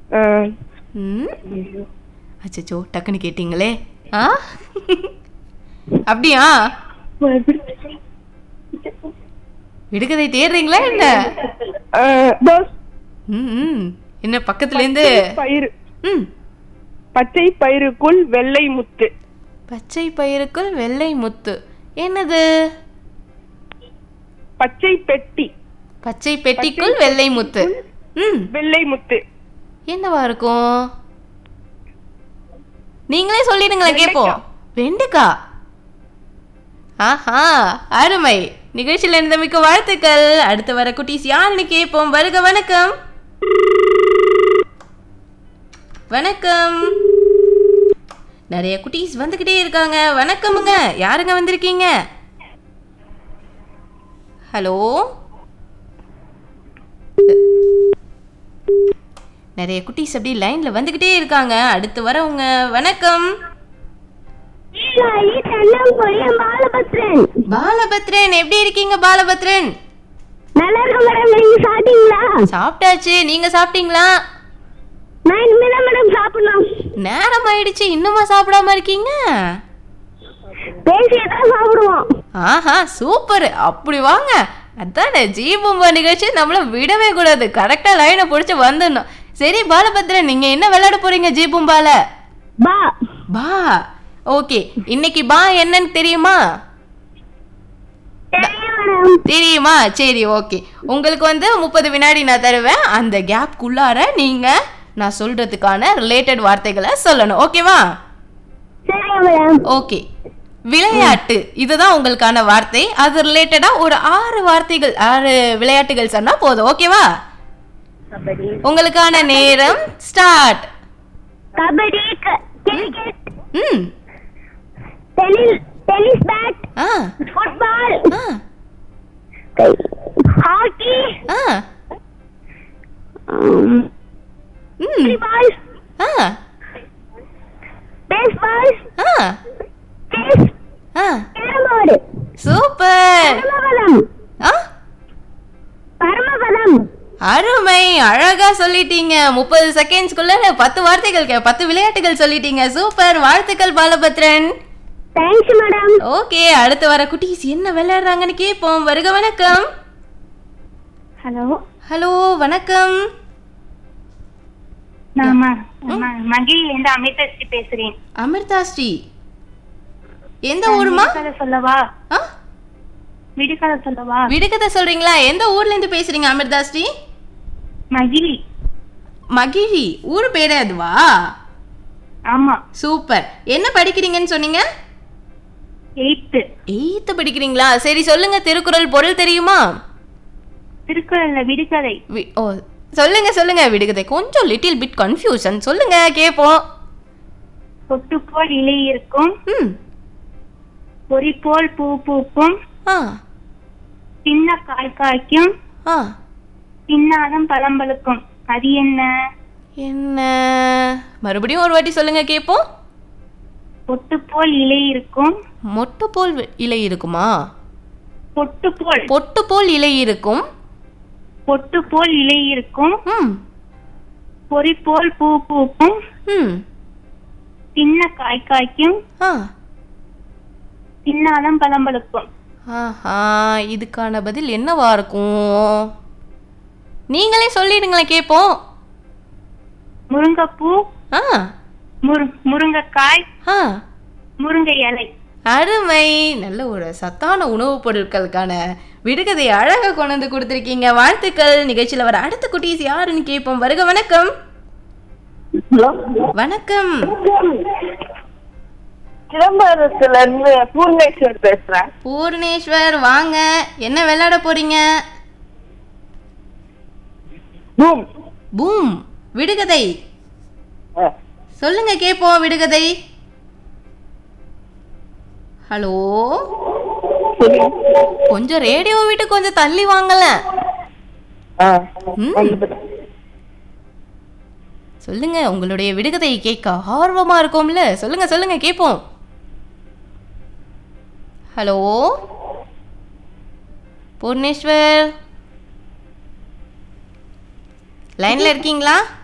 அச்சோ டக்குன்னு கேட்டீங்களே. அப்படியா? விடுகதை தேடுறீங்களா என்ன? என்ன பக்கத்துல இருந்து பயிறு. பச்சை பயிறுக்குள் வெள்ளை முத்து. பச்சை பயிறுக்குள் வெள்ளை முத்து என்னது? பச்சை பெட்டி. பச்சை பெட்டிக்குள் வெள்ளை முத்து. வெள்ளை முத்து என்னவா இருக்கும்? நீங்களே சொல்லிடுங்களேன் கேப்போம். வெண்டைக்காய். ஆஹா, அருமை. நிகழ்ச்சியில் இருந்தமைக்கு வாழ்த்துக்கள். அடுத்து வர குட்டீஸ் யாருன்னு கேட்போம். வருக. வணக்கம். வணக்கம். நிறைய குட்டீஸ் வந்துகிட்டே இருக்காங்க. வணக்கமுங்க. யாருங்க வந்திருக்கீங்க? ஹலோ. நிறைய குட்டீஸ் அப்படி லைன்ல வந்துகிட்டே இருக்காங்க. அடுத்து வரவங்க. வணக்கம். பாலபத்ரன், எப்படி இருக்கீங்க பாலபத்ரன்? நல்லா இருக்கேன் மேடம். நீங்க சாப்பிட்டீங்களா? சாப்பிட்டாச்சு. நீங்க சாப்பிட்டீங்களா? நான் இனிமேதான் மேடம் சாப்பிடணும். நேரம் ஆயிடுச்சு, இன்னுமா சாப்பிடாம இருக்கீங்க? பேசியதான் சாப்பிடுவோம். ஆஹா, சூப்பர். அப்படி வாங்க. அதானே ஜீபூம்பா நிகழ்ச்சி, நம்மள விடவே கூடாது. கரெக்டா லைனை பிடிச்சு வந்துடணும். சரி பாலபத்ரன், நீங்க என்ன விளையாட போறீங்க ஜீபூம்பால? பா. பா. ஓகே, இன்னைக்கு பா என்னன்னு தெரியுமா? தெரியுமா? சரி, ஓகே. உங்களுக்கு 30 வினாடி நான் தருவேன். அந்த கேப்குள்ளார நீங்க நான் சொல்றதுக்கான ரிலேட்டட் வார்த்தைகளை சொல்லணும். ஓகேவா? ஓகே. விளையாட்டு, இதுதான் உங்களுக்கான வார்த்தை. அது ரிலேட்டடா ஒரு 6 வார்த்தைகள், 6 விளையாட்டுகள் சொன்னா போதும். ஓகேவா? உங்களுக்கான நேரம் start. Kabaddi, cricket, tennis bat, football, hockey, volleyball, baseball, chess, carrom board. Super. பரமபதம். அருமை, அழகா சொல்லிட்டீங்க. 30 செகண்ட்ஸ்க்குள்ள 10 வார்த்தைகள், 10 விளையாட்டுகள் சொல்லிட்டீங்க. சூப்பர், வாழ்த்துக்கள் பாலபத்ரன். Thanks madam. ஓகே, அடுத்து வர குட்டீஸ் என்ன விளையாடுறாங்கன்னு கேட்போம். வருக. வணக்கம். ஹலோ. ஹலோ, வணக்கம். நான் மகிழிலிருந்து அமிர்தாஸ்ரீ பேசுறேன். அமிர்தாஸ்ரீ, எந்த ஊருமா? சொல்லவா? விடுகதை சொல்லவா? விடுகதை சொல்றீங்களா? எந்த ஊர்ல இருந்து பேசுறீங்க அமிர்தாஸ்ரீ? மகிழி. மகிழி ஊர் பேரே அதுவா? ஆமா. சூப்பர். என்ன படிக்கிறீங்கன்னு சொன்னீங்க? 8th படிக்கிறீங்களா? சரி, சொல்லுங்க. திருக்குறள் பொருள் தெரியுமா? திருக்குறள்ல விடுகதை. ஓ, சொல்லுங்க சொல்லுங்க. விடுகதை கொஞ்சம் லிட்டில் பிட் கன்ஃபியூஷன். சொல்லுங்க கேப்போம். பொட்டு போல் இலை இருக்கும், பொறி போல் பூ பூக்கும், சின்ன காய் காய்க்கும், சின்னாதம் பழம்பழுக்கும். அது என்ன? என்ன? மறுபடியும் ஒரு வாட்டி சொல்லுங்க கேப்போம். பொட்டு போல் இலை இருக்கும். மொட்டு போல் இலை இருக்குமா? பொட்டு போல். பொட்டு போல் இலை இருக்கும். பொட்டு போல் இலை இருக்கும். பொறி போல் பூ பூக்கும். சின்ன காய் காய்க்கும். சின்னாதம் பழம்பழுக்கும். இதுக்கான பதில் என்னவா இருக்கும்? நீங்களே சொல்லிடுங்களேன் கேப்போம். முருங்கைப்பூ, முருங்கைக்காய், முருங்கை இலை. அருமை. நல்ல ஒரு சத்தான உணவுப் பொருட்களுக்கான விடுகதை அழகா கொண்டு வந்து கொடுத்துருக்கீங்க. வாழ்த்துக்கள். நிகழ்ச்சியில் வர அடுத்த குட்டீஸ் யாருன்னு கேட்போம். வருக. வணக்கம். வணக்கம். சிதம்பரத்துல இருந்து பூர்ணேஸ்வர் பேசுறேன். பூர்ணேஸ்வர், வாங்க. என்ன விளையாட போறீங்க? பூம். பூம். விடுகதை சொல்லுங்க கேப்போம். விடுகதை. ஹலோ, கொஞ்சம் ரேடியோ விட்டு கொஞ்சம் தள்ளி வாங்கல. சொல்லுங்க, உங்களுடைய விடுகதை கேட்க ஆர்வமா இருக்கும்ல. சொல்லுங்க சொல்லுங்க கேப்போம். ஹலோ பூர்ணேஸ்வர், லைன்ல இருக்கீங்களா?